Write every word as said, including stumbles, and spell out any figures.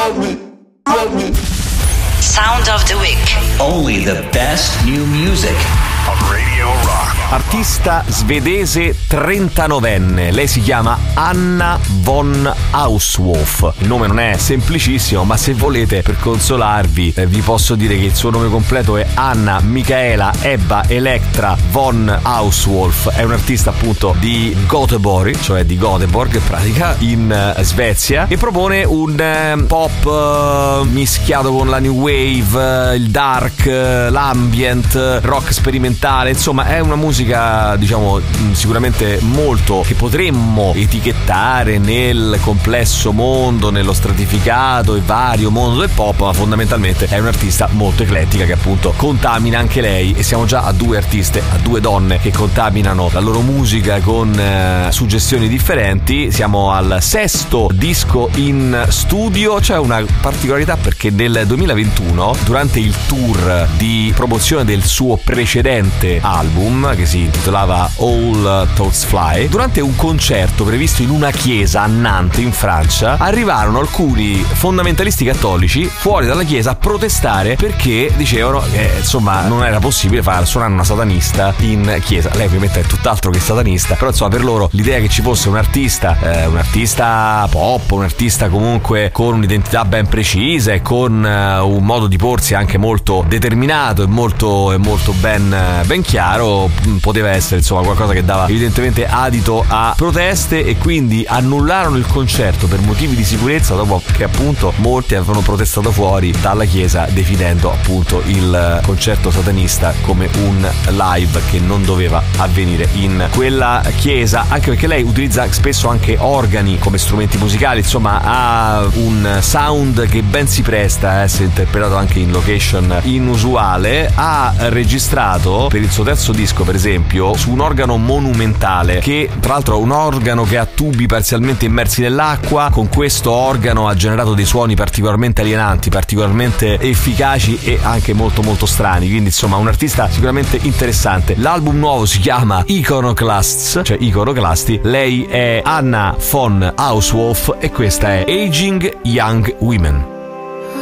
Sound of the Week. Only the best new music on Radio Rock. Artista svedese trentanovenne, lei si chiama Anna von Auswolf. Il nome non è semplicissimo, ma se volete, per consolarvi, eh, vi posso dire che il suo nome completo è Anna Michaela Ebba Elektra von Auswolf. È un artista appunto di Göteborg, cioè di Göteborg in pratica, in uh, Svezia, e propone un uh, pop uh, mischiato con la new wave, uh, il dark, uh, l'ambient, uh, rock sperimentale. Insomma, è una musica diciamo sicuramente molto che potremmo etichettare nel complesso mondo, nello stratificato e vario mondo del pop, ma fondamentalmente è un'artista molto eclettica che appunto contamina anche lei, e siamo già a due artiste, a due donne che contaminano la loro musica con eh, suggestioni differenti. Siamo al sesto disco in studio. C'è una particolarità perché nel duemilaventuno, durante il tour di promozione del suo precedente album che si intitolava All Thoughts Fly, durante un concerto previsto in una chiesa a Nantes in Francia, arrivarono alcuni fondamentalisti cattolici fuori dalla chiesa a protestare perché dicevano che insomma non era possibile far suonare una satanista in chiesa. Lei ovviamente è tutt'altro che satanista, però insomma per loro l'idea che ci fosse un artista eh, un artista pop, un artista comunque con un'identità ben precisa e con uh, un modo di porsi anche molto determinato e molto, e molto ben, ben chiaro, poteva essere insomma qualcosa che dava evidentemente adito a proteste, e quindi annullarono il concerto per motivi di sicurezza, dopo che appunto molti avevano protestato fuori dalla chiesa definendo appunto il concerto satanista come un live che non doveva avvenire in quella chiesa, anche perché lei utilizza spesso anche organi come strumenti musicali. Insomma, ha un sound che ben si presta a essere interpretato anche in location inusuale. Ha registrato per il suo terzo disco, per esempio, su un organo monumentale, che tra l'altro è un organo che ha tubi parzialmente immersi nell'acqua. Con questo organo ha generato dei suoni particolarmente alienanti, particolarmente efficaci e anche molto molto strani, quindi insomma un artista sicuramente interessante. L'album nuovo si chiama Iconoclasts, cioè Iconoclasti. Lei è Anna von Auswolf e questa è Aging Young Women.